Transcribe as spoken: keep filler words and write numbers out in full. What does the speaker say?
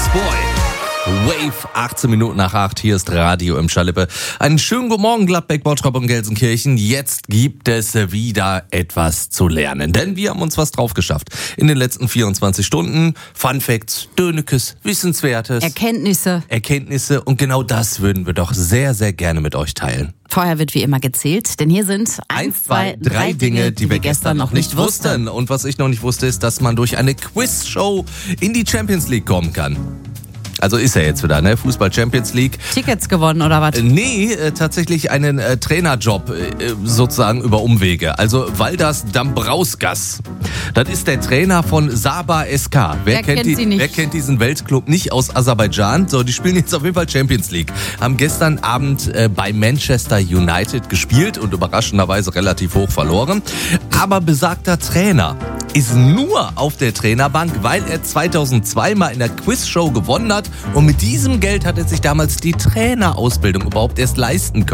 Boy. Wave, achtzehn Minuten nach acht, hier ist Radio im Schalippe. Einen schönen guten Morgen, Gladbeck, Bottrop und Gelsenkirchen. Jetzt gibt es wieder etwas zu lernen, denn wir haben uns was drauf geschafft. In den letzten vierundzwanzig Stunden Fun Facts, Dönekes, Wissenswertes. Erkenntnisse. Erkenntnisse und genau das würden wir doch sehr, sehr gerne mit euch teilen. Vorher wird wie immer gezählt, denn hier sind Eins, zwei, drei Dinge, die wir gestern noch nicht wussten. Und was ich noch nicht wusste, ist, dass man durch eine Quizshow in die Champions League kommen kann. Also ist er jetzt wieder, ne? Fußball Champions League. Tickets gewonnen oder was? Äh, nee, äh, tatsächlich einen äh, Trainerjob äh, sozusagen über Umwege. Also Valdas Dambrauskas. Das ist der Trainer von Sabah S K. Wer, wer kennt, kennt die, sie nicht? Wer kennt diesen Weltclub nicht aus Aserbaidschan? So, die spielen jetzt auf jeden Fall Champions League. Haben gestern Abend äh, bei Manchester United gespielt und überraschenderweise relativ hoch verloren. Aber besagter Trainer ist nur auf der Trainerbank, weil er zweitausendzwei mal in der Quizshow gewonnen hat und mit diesem Geld hat er sich damals die Trainerausbildung überhaupt erst leisten können.